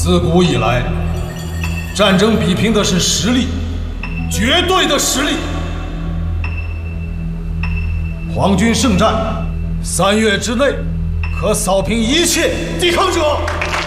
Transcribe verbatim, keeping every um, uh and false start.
自古以来，战争比拼的是实力，绝对的实力。皇军圣战，三月之内可扫平一切抵抗者。